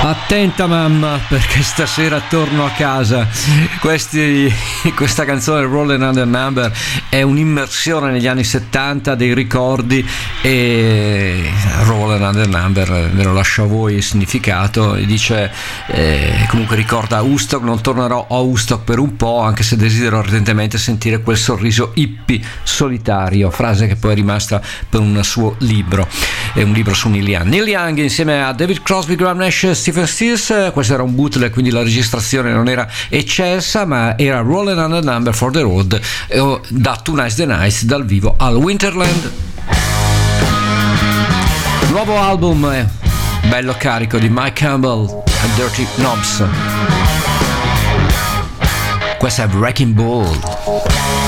Attenta mamma, perché stasera torno a casa. Questa canzone Rollin' Under Number è un'immersione negli anni 70 dei ricordi, e Rollin' Under Number ve lo lascio a voi il significato. Dice comunque ricorda Woodstock, non tornerò a Woodstock per un po', anche se desidero ardentemente sentire quel sorriso hippie solitario, frase che poi è rimasta per un suo libro, è un libro su Neil Young. Neil Young insieme a David Crosby, Graham Nash, Stephen Stills. Questo era un bootleg, quindi la registrazione non era eccelsa, ma era Rollin' Under Number for the Road, da Two Nights the Nights dal vivo al Winterland. Nuovo album bello carico di Mike Campbell and Dirty Knobs. Questa è Wrecking Ball.